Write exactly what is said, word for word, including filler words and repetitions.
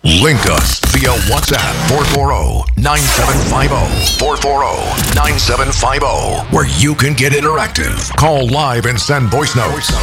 Link us via WhatsApp four four zero, nine seven five zero, four four zero, nine seven five zero, where you can get interactive. Call live and send voice notes.